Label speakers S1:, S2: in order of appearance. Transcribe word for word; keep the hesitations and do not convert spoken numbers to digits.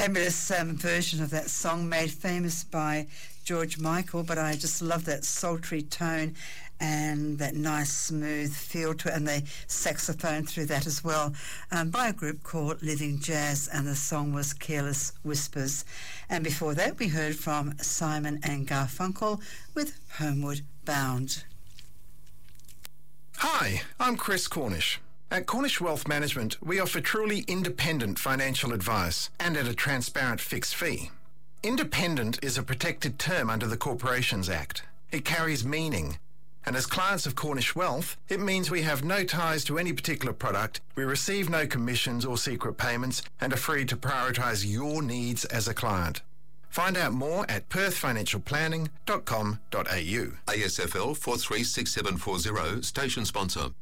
S1: fabulous um, version of that song made famous by George Michael, but I just love that sultry tone and that nice smooth feel to it, and the saxophone through that as well, um, by a group called Living Jazz, and the song was Careless Whispers. And before that we heard from Simon and Garfunkel with Homeward Bound.
S2: Hi, I'm Chris Cornish. At Cornish Wealth Management, we offer truly independent financial advice and at a transparent fixed fee. Independent is a protected term under the Corporations Act. It carries meaning. And as clients of Cornish Wealth, it means we have no ties to any particular product, we receive no commissions or secret payments, and are free to prioritise your needs as a client. Find out more at perth financial planning dot com dot a u.
S3: A S F L four three six seven four zero, station sponsor.